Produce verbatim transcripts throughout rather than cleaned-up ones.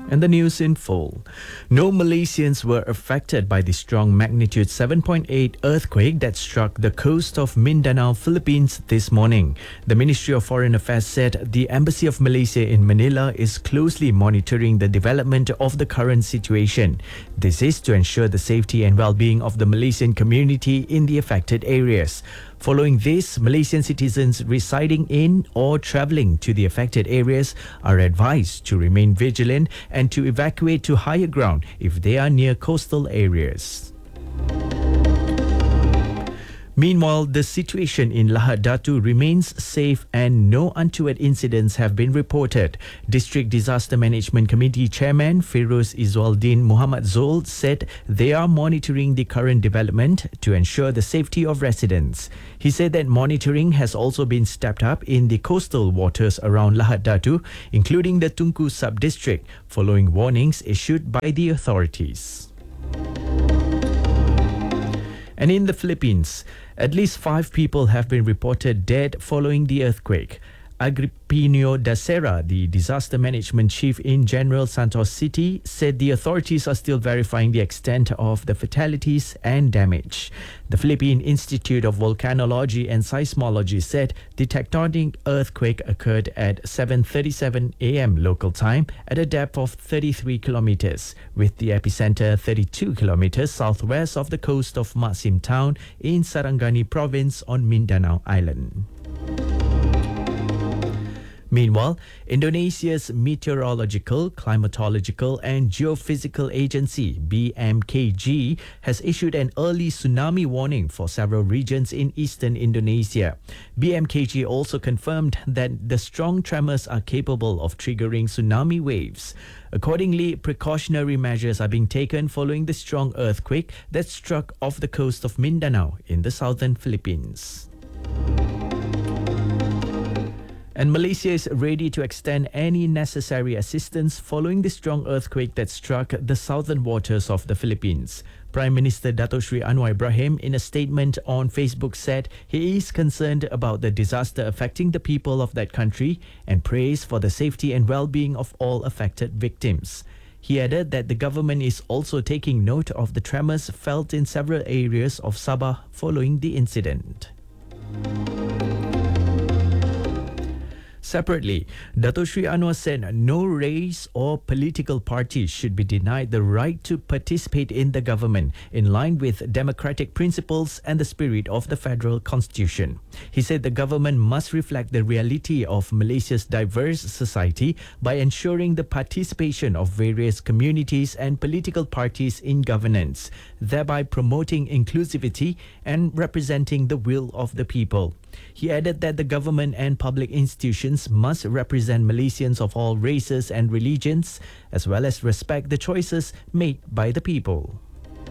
And the news in full. No Malaysians were affected by the strong magnitude seven point eight earthquake that struck the coast of Mindanao, Philippines this morning. The Ministry of Foreign Affairs said the Embassy of Malaysia in Manila is closely monitoring the development of the current situation. This is to ensure the safety and well-being of the Malaysian community in the affected areas. Following this, Malaysian citizens residing in or travelling to the affected areas are advised to remain vigilant and to evacuate to higher ground if they are near coastal areas. Meanwhile, the situation in Lahad Datu remains safe and no untoward incidents have been reported. District Disaster Management Committee Chairman Feroz Izzualdin Muhammad Zul said they are monitoring the current development to ensure the safety of residents. He said that monitoring has also been stepped up in the coastal waters around Lahad Datu, including the Tunku sub-district, following warnings issued by the authorities. And in the Philippines, at least five people have been reported dead following the earthquake. Agripino Dacera, the disaster management chief in General Santos City, said the authorities are still verifying the extent of the fatalities and damage. The Philippine Institute of Volcanology and Seismology said the tectonic earthquake occurred at seven thirty-seven a m local time at a depth of thirty-three kilometers, with the epicenter thirty-two kilometers southwest of the coast of Maxim town in Sarangani province on Mindanao Island. Meanwhile, Indonesia's Meteorological, Climatological and Geophysical Agency, B M K G, has issued an early tsunami warning for several regions in eastern Indonesia. B M K G also confirmed that the strong tremors are capable of triggering tsunami waves. Accordingly, precautionary measures are being taken following the strong earthquake that struck off the coast of Mindanao in the southern Philippines. And Malaysia is ready to extend any necessary assistance following the strong earthquake that struck the southern waters of the Philippines. Prime Minister Dato Sri Anwar Ibrahim, in a statement on Facebook, said he is concerned about the disaster affecting the people of that country and prays for the safety and well-being of all affected victims. He added that the government is also taking note of the tremors felt in several areas of Sabah following the incident. Separately, Dato Sri Anwar said no race or political party should be denied the right to participate in the government in line with democratic principles and the spirit of the federal constitution. He said the government must reflect the reality of Malaysia's diverse society by ensuring the participation of various communities and political parties in governance, thereby promoting inclusivity and representing the will of the people. He added that the government and public institutions must represent Malaysians of all races and religions, as well as respect the choices made by the people.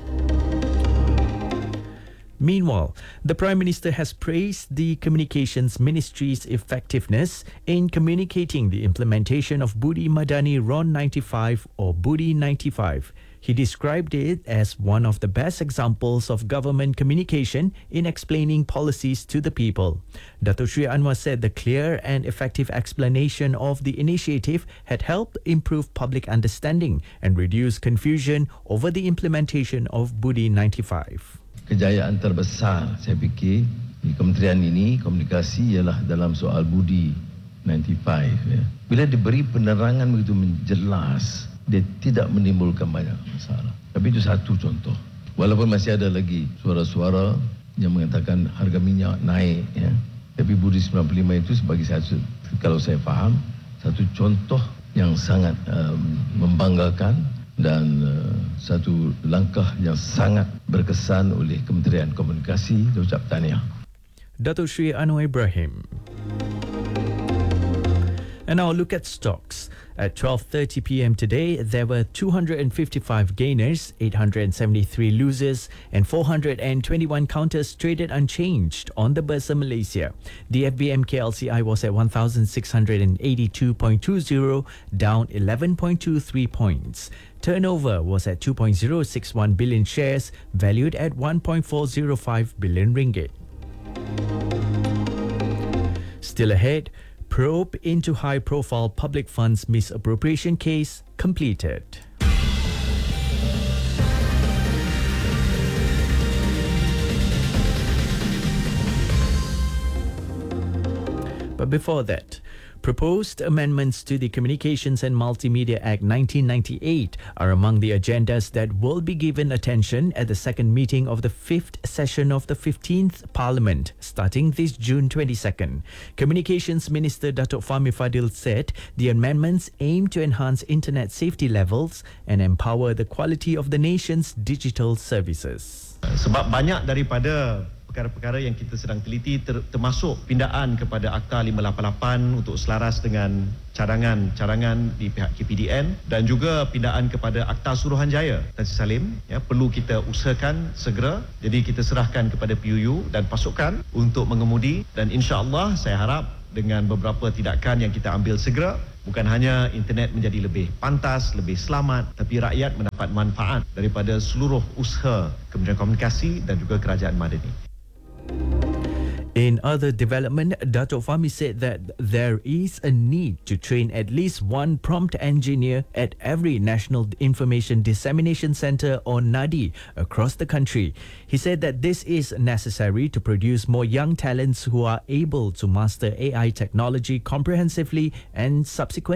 Meanwhile, the Prime Minister has praised the Communications Ministry's effectiveness in communicating the implementation of Budi Madani R O N ninety-five or Budi ninety-five. He described it as one of the best examples of government communication in explaining policies to the people. Dato Sri Anwar said the clear and effective explanation of the initiative had helped improve public understanding and reduce confusion over the implementation of Budi ninety-five. Kejayaan terbesar saya fikir di kementerian ini komunikasi ialah dalam soal Budi ninety-five ya. Bila diberi penerangan begitu menjelas, dia tidak menimbulkan banyak masalah. Tapi itu satu contoh. Walaupun masih ada lagi suara-suara yang mengatakan harga minyak naik ya. Tapi Budi sembilan puluh lima itu sebagai satu, kalau saya faham, satu contoh yang sangat um, membanggakan dan uh, satu langkah yang sangat berkesan oleh Kementerian Komunikasi. Saya ucap tahniah. Dato Sri Anwar Ibrahim. And now look at stocks. At twelve thirty p m today, there were two hundred fifty-five gainers, eight hundred seventy-three losers, and four hundred twenty-one counters traded unchanged on the Bursa Malaysia. The F B M K L C I was at one thousand six hundred eighty-two point two zero, down eleven point two three points. Turnover was at two point zero six one billion shares, valued at one point four zero five billion ringgit. Still ahead, Probe into high-profile public funds misappropriation case completed. But before that, proposed amendments to the Communications and Multimedia Act nineteen ninety-eight are among the agendas that will be given attention at the second meeting of the fifth session of the fifteenth Parliament, starting this June twenty-second. Communications Minister Datuk Fahmi Fadil said the amendments aim to enhance internet safety levels and empower the quality of the nation's digital services. Sebab banyak daripada perkara-perkara yang kita sedang teliti ter, termasuk pindaan kepada Akta lima lapan lapan untuk selaras dengan cadangan-cadangan di pihak K P D N dan juga pindaan kepada Akta Suruhanjaya Tan Sri Salim, ya, perlu kita usahakan segera. Jadi kita serahkan kepada P U U dan pasukan untuk mengemudi, dan insya-Allah saya harap dengan beberapa tindakan yang kita ambil segera, bukan hanya internet menjadi lebih pantas, lebih selamat, tapi rakyat mendapat manfaat daripada seluruh usaha Kementerian Komunikasi dan juga Kerajaan Madani. In other development, Datuk Fahmi said that there is a need to train at least one prompt engineer at every National Information Dissemination Centre or NADI across the country. He said that this is necessary to produce more young talents who are able to master A I technology comprehensively and subsequently